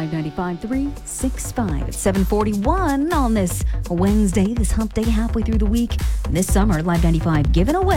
Live 95.365 at 7:41 on this Wednesday, this hump day halfway through the week. This summer, Live 95 giving away